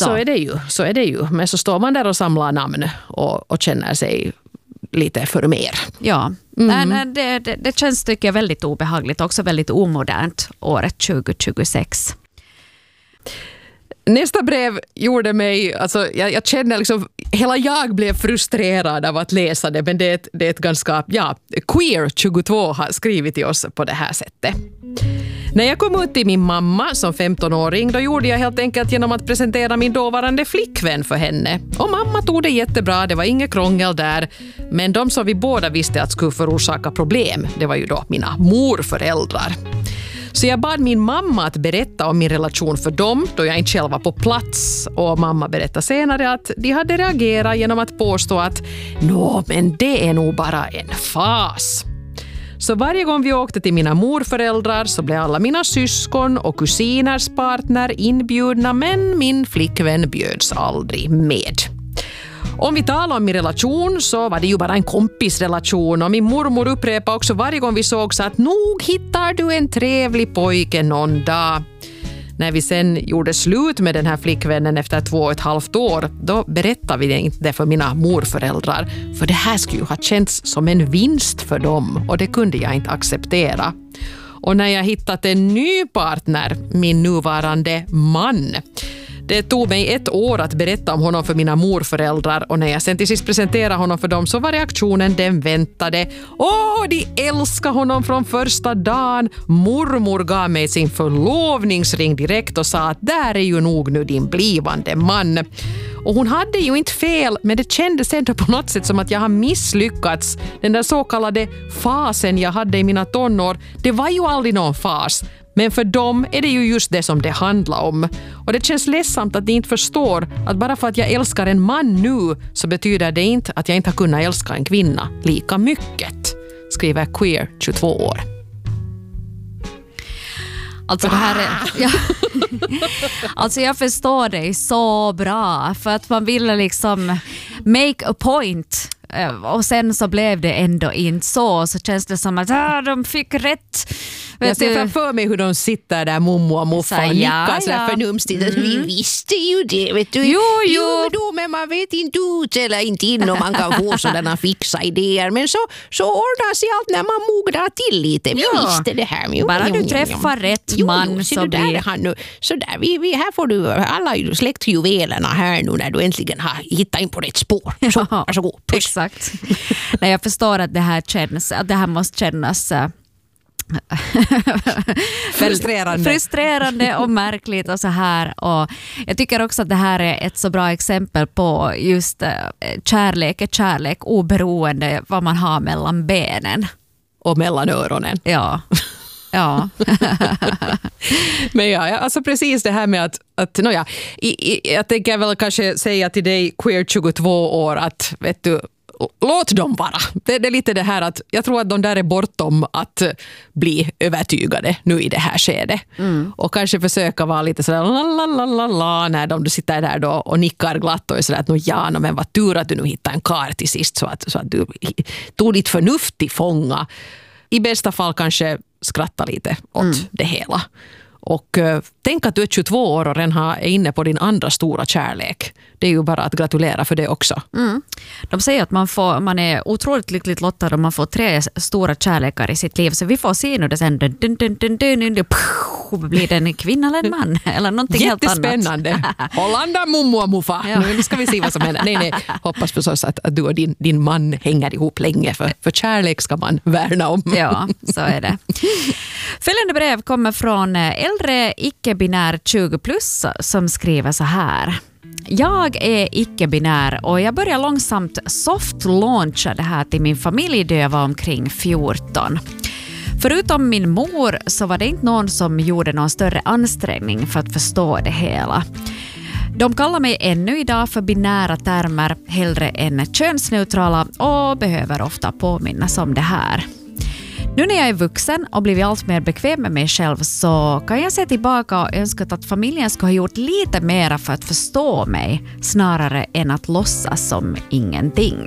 Så är det ju. Men så står man där och samlar namn och känner sig lite för mer. Ja, det känns tycker jag väldigt obehagligt. Också väldigt omodernt året 2026. Nästa brev gjorde mig, alltså jag känner liksom, hela jag blev frustrerad av att läsa det, men det är ett ganska, Queer22 har skrivit till oss på det här sättet. När jag kom ut till min mamma som 15-åring, då gjorde jag helt enkelt genom att presentera min dåvarande flickvän för henne. Och mamma tog det jättebra, det var inget krångel där. Men de som vi båda visste att skulle förorsaka problem, det var ju då mina morföräldrar. Så jag bad min mamma att berätta om min relation för dem då jag inte själv var på plats. Och mamma berättade senare att de hade reagerat genom att påstå att men det är nog bara en fas. Så varje gång vi åkte till mina morföräldrar så blev alla mina syskon och kusiners partner inbjudna, men min flickvän bjöds aldrig med. Om vi talar om min relation så var det ju bara en kompisrelation, och min mormor upprepade också varje gång vi såg så att nog hittar du en trevlig pojke någon dag. När vi sen gjorde slut med den här flickvännen efter 2,5 år, då berättade vi det inte för mina morföräldrar. För det här skulle ju ha känts som en vinst för dem, och det kunde jag inte acceptera. Och när jag hittat en ny partner, min nuvarande man, det tog mig 1 år att berätta om honom för mina morföräldrar, och när jag sen till sist presenterade honom för dem så var reaktionen den väntade. De älskar honom från första dagen. Mormor gav mig sin förlovningsring direkt och sa att där är ju nog nu din blivande man. Och hon hade ju inte fel, men det kändes ändå på något sätt som att jag har misslyckats. Den där så kallade fasen jag hade i mina tonår, det var ju aldrig någon fas. Men för dem är det ju just det som det handlar om. Och det känns ledsamt att de inte förstår att bara för att jag älskar en man nu så betyder det inte att jag inte har kunnat älska en kvinna lika mycket, skriver Queer 22 år. Alltså det här är, alltså jag förstår dig så bra, för att man ville liksom make a point, och sen så blev det ändå inte så känns det som att de fick rätt. Jag ser framför mig hur de sitter där, mommo och muffa, och nickar så här förnumstigt. Vi visste ju det, vet du. Jo, men man vet inte ut eller inte in om man kan få sådana fixa idéer. Men så ordnar sig allt när man mognar till lite. Vi visste det här. Bara du träffar rätt man så blir... Så där, vi här får du alla släktjuvelerna här nu när du äntligen har hittat in på rätt spår. Så, varsågod. Exakt. Nej, jag förstår att det här måste kännas... frustrerande och märkligt och så här, och jag tycker också att det här är ett så bra exempel på just kärlek oberoende vad man har mellan benen och mellan öronen. Ja. Men alltså precis det här med att jag tänker väl kanske säga till dig Queer 22 år att vet du, låt dem vara. Det är lite det här att jag tror att de där är bortom att bli övertygade nu i det här skedet. Och kanske försöka vara lite sådär la när de sitter där då och nickar glatt och är sådär att men vad tur att du nu hittar en kar till sist så att du tog ditt förnuft till fånga. I bästa fall kanske skratta lite åt det hela. Och tänk att du är 22 år och redan är inne på din andra stora kärlek. Det är ju bara att gratulera för det också. De säger att man är otroligt lyckligt lottad om man får 3 stora kärlekar i sitt liv. Så vi får se nu det sen. Blir det en kvinna eller en man? Eller någonting helt annat. Jättespännande. Hollanda, mommo och muffa. Ja. Nu ska vi se vad som händer. Nej. Hoppas förstås att du och din man hänger ihop länge. För kärlek ska man värna om. Ja, så är det. Följande brev kommer från äldre icke-binär 20+ som skriver så här. Jag är icke-binär och jag börjar långsamt soft-launcha det här till min familj då jag var omkring 14. Förutom min mor så var det inte någon som gjorde någon större ansträngning för att förstå det hela. De kallar mig ännu idag för binära termer hellre än könsneutrala och behöver ofta påminnas om det här. Nu när jag är vuxen och blivit allt mer bekväm med mig själv så kan jag se tillbaka och önska att familjen skulle ha gjort lite mer för att förstå mig snarare än att låtsas som ingenting.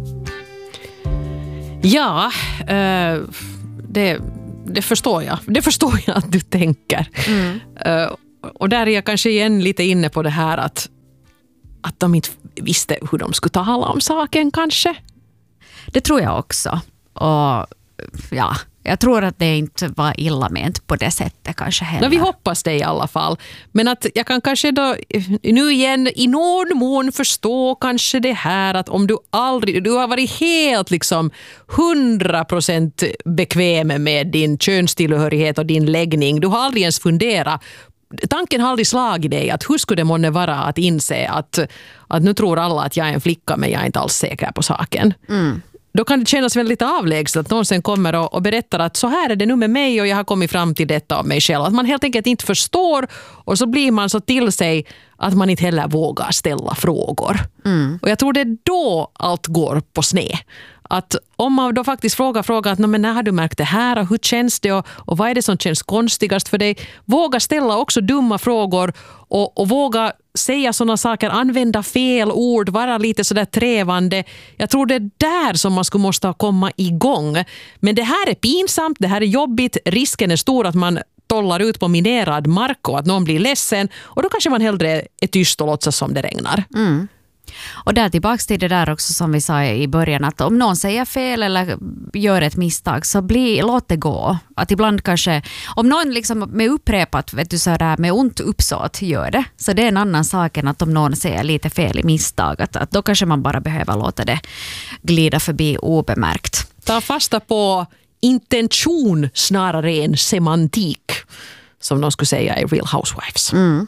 Ja, det förstår jag. Det förstår jag att du tänker. Och där är jag kanske igen lite inne på det här att att de inte visste hur de skulle tala om saken kanske. Det tror jag också. Och ja, jag tror att det inte var illa ment på det sättet kanske heller. Vi hoppas det i alla fall. Men att jag kan kanske då nu igen i någon mån förstå kanske det här att om du har varit helt liksom 100% bekväm med din könstillhörighet och din läggning. Du har aldrig ens funderat. Tanken har aldrig slagit dig att hur skulle det månne vara att inse att nu tror alla att jag är en flicka men jag är inte alls säker på saken. Då kan det kännas väldigt avlägset att någon sen kommer och berättar att så här är det nu med mig och jag har kommit fram till detta av mig själv. Att man helt enkelt inte förstår och så blir man så till sig att man inte heller vågar ställa frågor. Och jag tror det är då allt går på sned. Att om man då faktiskt frågar att men när har du märkt det här och hur känns det och vad är det som känns konstigast för dig? Våga ställa också dumma frågor och våga säga sådana saker, använda fel ord, vara lite sådär trävande. Jag tror det är där som man skulle måste komma igång. Men det här är pinsamt, det här är jobbigt, risken är stor att man tollar ut på minerad mark och att någon blir ledsen och då kanske man hellre är tyst och låtsas som det regnar. Och där tillbaka till det där också som vi sa i början att om någon säger fel eller gör ett misstag så låt det gå. Att ibland kanske, om någon liksom med upprepat så där, med ont uppsåt gör det, så det är en annan sak än att om någon säger lite fel i misstag att då kanske man bara behöver låta det glida förbi obemärkt. Ta fasta på intention snarare än semantik som de skulle säga i Real Housewives.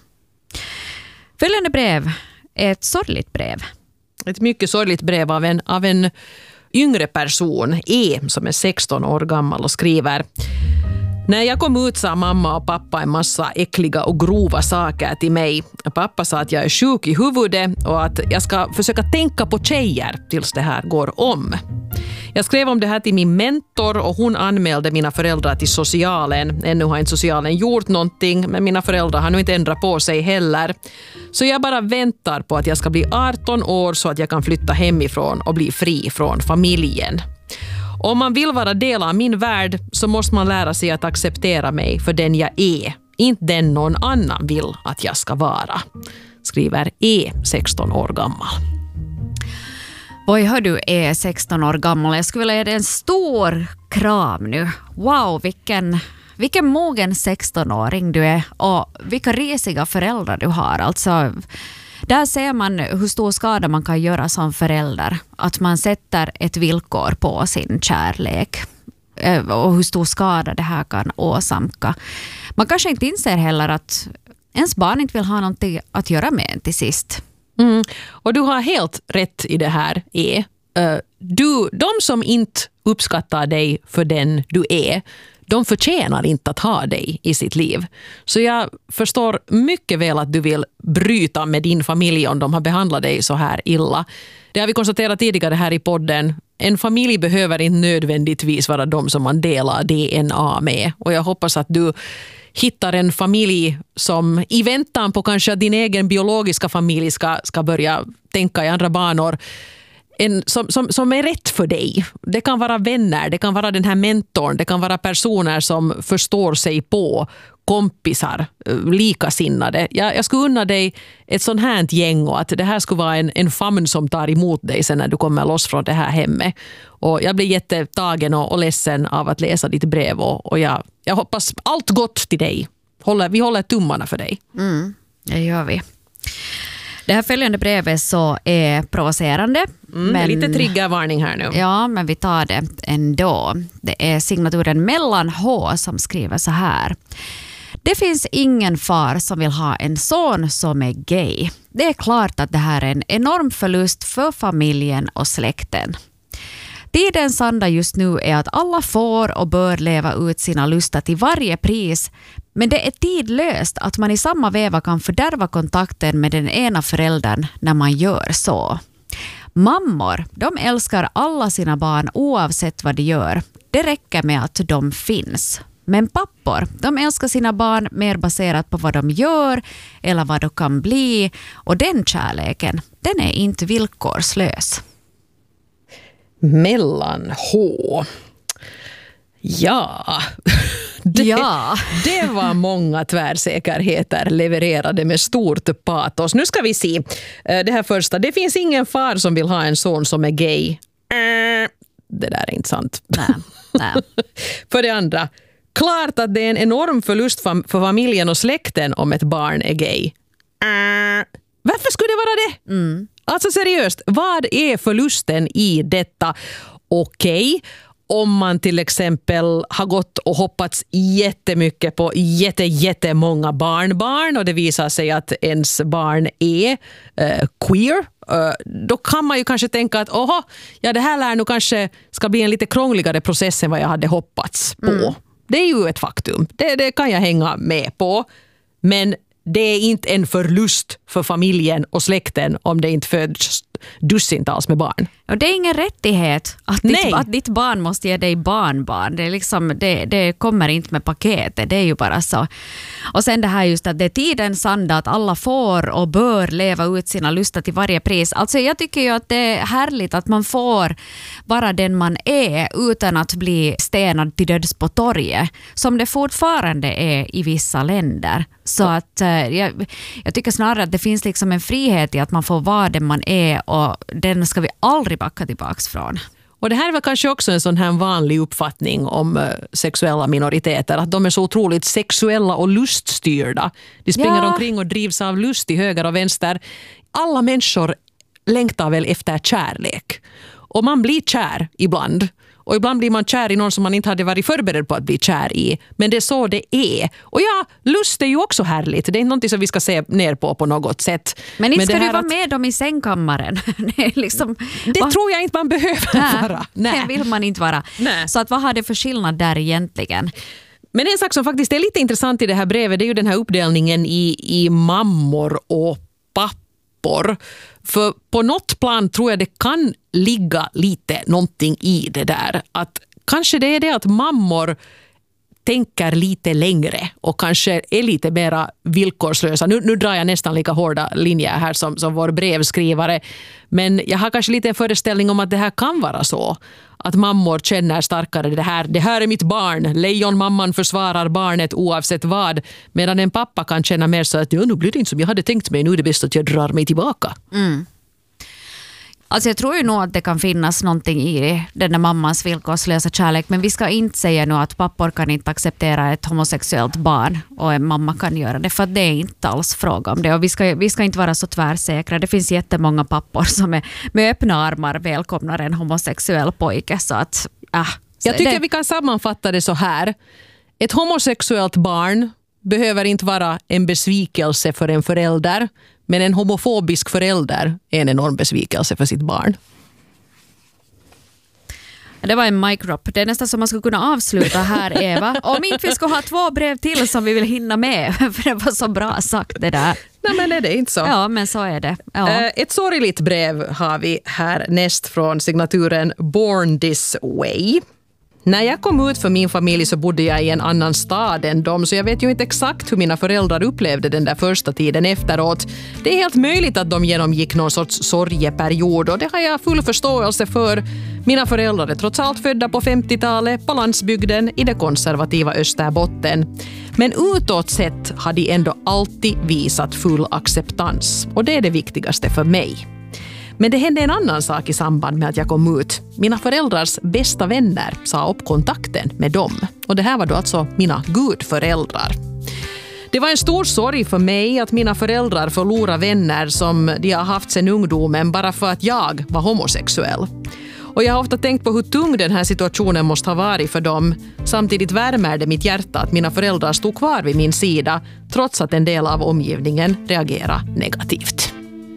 Följande brev är ett sorgligt brev. Ett mycket sorgligt brev av en yngre person, som är 16 år gammal och skriver: när jag kom ut sa mamma och pappa en massa äckliga och grova saker till mig. Pappa sa att jag är sjuk i huvudet och att jag ska försöka tänka på tjejer tills det här går om. Jag skrev om det här till min mentor och hon anmälde mina föräldrar till socialen. Ännu har inte socialen gjort någonting, men mina föräldrar har nu inte ändrat på sig heller. Så jag bara väntar på att jag ska bli 18 år så att jag kan flytta hemifrån och bli fri från familjen. Om man vill vara del av min värld så måste man lära sig att acceptera mig för den jag är. Inte den någon annan vill att jag ska vara. Skriver 16 år gammal. Oj, hör du är 16 år gammal. Jag skulle vilja ge dig en stor kram nu. Wow, vilken mogen 16-åring du är och vilka risiga föräldrar du har. Alltså, där ser man hur stor skada man kan göra som förälder. Att man sätter ett villkor på sin kärlek och hur stor skada det här kan åsamka. Man kanske inte inser heller att ens barn inte vill ha någonting att göra med en till sist. Och du har helt rätt i det här. De som inte uppskattar dig för den du är, de förtjänar inte att ha dig i sitt liv. Så jag förstår mycket väl att du vill bryta med din familj om de har behandlat dig så här illa. Det har vi konstaterat tidigare här i podden. En familj behöver inte nödvändigtvis vara de som man delar DNA med. Och jag hoppas att du hittar en familj som i väntan på kanske att din egen biologiska familj ska börja tänka i andra banor. Som är rätt för dig. Det kan vara vänner, det kan vara den här mentorn, det kan vara personer som förstår sig på, kompisar, likasinnade. Jag skulle unna dig ett sånt här gäng och att det här skulle vara en famn som tar emot dig sen när du kommer loss från det här hemmet. Och jag blir jättetagen och ledsen av att läsa ditt brev och jag hoppas allt gott till dig. Vi håller tummarna för dig. Det gör vi. Det här följande brevet så är provocerande. Men lite triggervarning här nu. Ja, men vi tar det ändå. Det är signaturen Mellan H som skriver så här. Det finns ingen far som vill ha en son som är gay. Det är klart att det här är en enorm förlust för familjen och släkten. Tidens anda just nu är att alla får och bör leva ut sina lustar till varje pris, men det är tidlöst att man i samma veva kan fördärva kontakten med den ena föräldern när man gör så. Mammor, de älskar alla sina barn oavsett vad de gör. Det räcker med att de finns. Men pappor, de älskar sina barn mer baserat på vad de gör eller vad de kan bli, och den kärleken, den är inte villkorslös. Mellan H. Ja, Det var många tvärsäkerheter levererade med stort patos. Nu ska vi se. Det här första. Det finns ingen far som vill ha en son som är gay. Det där är inte sant. Nej. För det andra. Klart att det är en enorm förlust för familjen och släkten om ett barn är gay. Varför skulle det vara det? Alltså seriöst, vad är förlusten i detta? Okej, om man till exempel har gått och hoppats jättemycket på jättemånga barnbarn och det visar sig att ens barn är queer, då kan man ju kanske tänka att det här lär nog kanske ska bli en lite krångligare process än vad jag hade hoppats på. Det är ju ett faktum. Det kan jag hänga med på. Men det är inte en förlust för familjen och släkten om det inte föds dussintals med barn. Och det är ingen rättighet att ditt barn måste ge dig barnbarn. Det är liksom, det kommer inte med paketet, det är ju bara så. Och sen det här just att det är tidens anda att alla får och bör leva ut sina lustar till varje pris. Alltså jag tycker ju att det är härligt att man får vara den man är utan att bli stenad till döds på torget, som det fortfarande är i vissa länder. Så att jag tycker snarare att det finns liksom en frihet i att man får vara den man är och den ska vi aldrig backa tillbaks från. Och det här var kanske också en sån här vanlig uppfattning om sexuella minoriteter, att de är så otroligt sexuella och luststyrda. De springer omkring och drivs av lust i höger och vänster. Alla människor längtar väl efter kärlek. Och man blir kär ibland. Och ibland blir man kär i någon som man inte hade varit förberedd på att bli kär i. Men det är så det är. Och lust är ju också härligt. Det är inte någonting som vi ska se ner på något sätt. Men inte ska du vara med dem i sängkammaren. Det tror jag inte man behöver vara. Nej, det vill man inte vara. Nej. Så att vad har det för skillnad där egentligen? Men en sak som faktiskt är lite intressant i det här brevet, det är ju den här uppdelningen i mammor och pappor. För på något plan tror jag det kan ligga lite någonting i det där. Att kanske det är det att mammor tänker lite längre och kanske är lite mera villkorslösa. Nu drar jag nästan lika hårda linjer här som vår brevskrivare. Men jag har kanske lite en föreställning om att det här kan vara så. Att mammor känner starkare det här är mitt barn. Lejonmamman försvarar barnet oavsett vad. Medan en pappa kan känna mer så att nu blir det inte som jag hade tänkt mig. Nu är det bäst att jag drar mig tillbaka. Alltså jag tror ju nog att det kan finnas någonting i den där mammans villkorslösa kärlek, men vi ska inte säga nu att pappor kan inte acceptera ett homosexuellt barn och en mamma kan göra det, för det är inte alls fråga om det. Och vi ska inte vara så tvärsäkra. Det finns jättemånga pappor som är med öppna armar välkomnar en homosexuell pojke. Så att, jag tycker vi kan sammanfatta det så här. Ett homosexuellt barn behöver inte vara en besvikelse för en förälder, men en homofobisk förälder är en enorm besvikelse för sitt barn. Det var en mic drop. Det är nästan som man skulle kunna avsluta här, Eva. Om inte vi ska ha 2 brev till som vi vill hinna med. För det var så bra sagt det där. Nej, men är det inte så? Ja, men så är det. Ja. Ett sorgligt brev har vi här näst från signaturen Born This Way. När jag kom ut för min familj så bodde jag i en annan stad än dem, så jag vet ju inte exakt hur mina föräldrar upplevde den där första tiden efteråt. Det är helt möjligt att de genomgick någon sorts sorgeperiod och det har jag full förståelse för. Mina föräldrar är trots allt födda på 50-talet på landsbygden i det konservativa Österbotten. Men utåt sett har de ändå alltid visat full acceptans och det är det viktigaste för mig. Men det hände en annan sak i samband med att jag kom ut. Mina föräldrars bästa vänner sa upp kontakten med dem. Och det här var då alltså mina gudföräldrar. Det var en stor sorg för mig att mina föräldrar förlorade vänner som de har haft sedan ungdomen bara för att jag var homosexuell. Och jag har ofta tänkt på hur tung den här situationen måste ha varit för dem. Samtidigt värmer det mitt hjärta att mina föräldrar stod kvar vid min sida trots att en del av omgivningen reagerade negativt.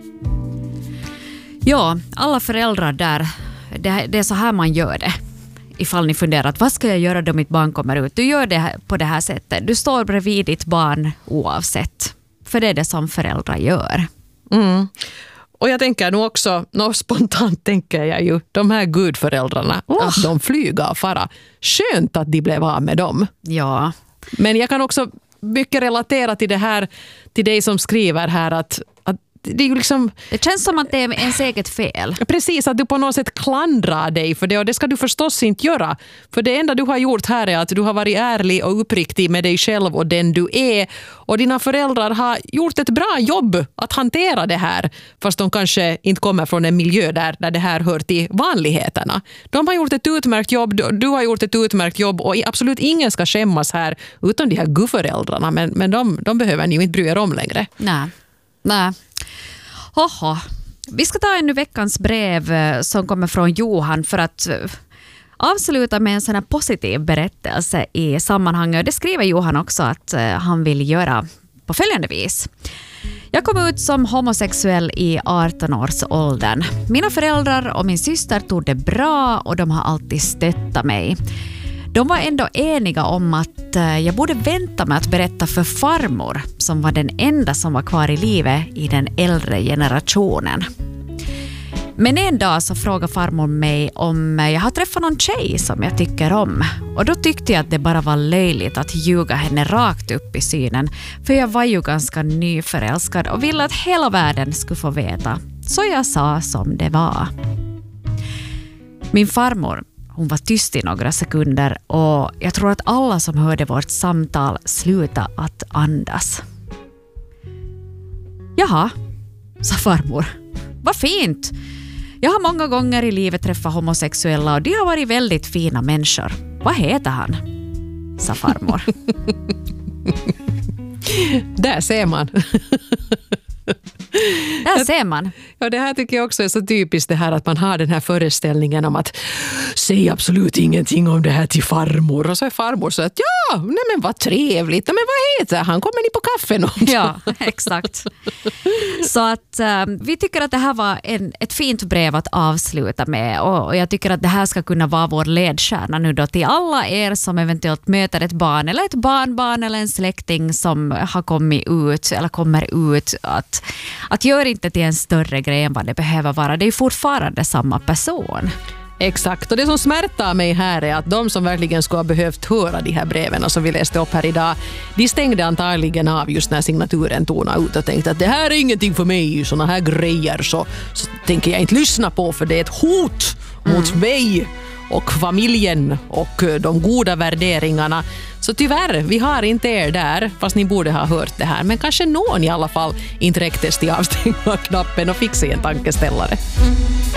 Ja, alla föräldrar där, det är så här man gör det. Ifall ni funderar att vad ska jag göra då mitt barn kommer ut? Du gör det på det här sättet. Du står bredvid ditt barn oavsett. För det är det som föräldrar gör. Och jag tänker nog också, spontant tänker jag ju, de här gudföräldrarna, de flyga och fara. Skönt att de blev av med dem. Ja. Men jag kan också mycket relatera till det här, till dig som skriver här att det är ju liksom... Det känns som att det är ens eget fel. Precis, att du på något sätt klandrar dig för det, och det ska du förstås inte göra. För det enda du har gjort här är att du har varit ärlig och uppriktig med dig själv och den du är. Och dina föräldrar har gjort ett bra jobb att hantera det här, fast de kanske inte kommer från en miljö där det här hör till vanligheterna. De har gjort ett utmärkt jobb, du har gjort ett utmärkt jobb, och absolut ingen ska skämmas här utan de här gudföräldrarna, men de behöver ni ju inte bry er om längre. Nej. Hoho. Vi ska ta ännu veckans brev som kommer från Johan för att avsluta med en sån här positiv berättelse i sammanhanget. Det skriver Johan också att han vill göra på följande vis. Jag kom ut som homosexuell i 18-årsåldern. Mina föräldrar och min syster tog det bra och de har alltid stöttat mig. De var ändå eniga om att jag borde vänta med att berätta för farmor, som var den enda som var kvar i livet i den äldre generationen. Men en dag så frågade farmor mig om jag har träffat någon tjej som jag tycker om. Och då tyckte jag att det bara var löjligt att ljuga henne rakt upp i synen. För jag var ju ganska nyförälskad och ville att hela världen skulle få veta. Så jag sa som det var. Min farmor, hon var tyst i några sekunder och jag tror att alla som hörde vårt samtal slutade att andas. Jaha, sa farmor. Vad fint! Jag har många gånger i livet träffat homosexuella och de har varit väldigt fina människor. Vad heter han? Sa farmor. Där ser man. Där ser man. Ja, det här tycker jag också är så typiskt, det här att man har den här föreställningen om att säg absolut ingenting om det här till farmor. Och så är farmor så att ja, nej men vad trevligt. Men vad heter han? Kommer ni på kaffe någon? Ja, exakt. Så att vi tycker att det här var ett fint brev att avsluta med, och jag tycker att det här ska kunna vara vår ledstjärna nu då till alla er som eventuellt möter ett barn eller ett barnbarn eller en släkting som har kommit ut eller kommer ut, att gör inte till en större grej än vad det behöver vara. Det är fortfarande samma person. Exakt, och det som smärtar mig här är att de som verkligen skulle ha behövt höra de här breven som vi läste upp här idag, de stängde antagligen av just när signaturen tonade ut och tänkte att det här är ingenting för mig, såna här grejer så tänker jag inte lyssna på, för det är ett hot mot mig och familjen och de goda värderingarna. Så tyvärr, vi har inte er där, fast ni borde ha hört det här. Men kanske någon i alla fall inte räcktes till avstänga knappen och fixa en tankeställare.